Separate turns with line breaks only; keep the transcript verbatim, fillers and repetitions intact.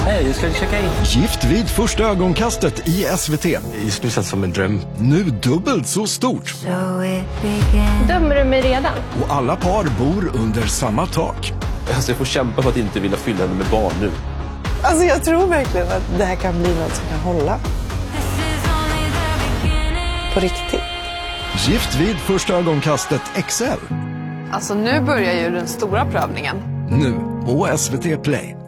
Hej, ska du checka in?
Gift vid första ögonkastet i S V T.
Det skulle kännas som en dröm.
Nu dubbelt så stort.
Dömer du mig redan?
Och alla par bor under samma tak.
Alltså jag får kämpa för att inte vilja fylla henne med barn nu.
Alltså jag tror verkligen att det här kan bli något som kan hålla. På riktigt.
Gift vid första ögonkastet X L.
Alltså nu börjar ju den stora prövningen.
Nu på S V T Play.